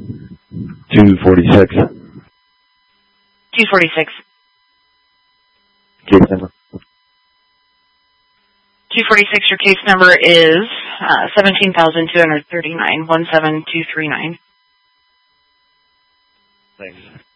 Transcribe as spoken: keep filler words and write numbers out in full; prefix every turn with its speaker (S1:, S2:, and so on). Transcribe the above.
S1: two forty-six.
S2: two forty-six.
S1: Case number.
S2: two forty-six, your case number is uh, seventeen thousand two hundred thirty-nine, one seven two three nine.
S1: Thanks.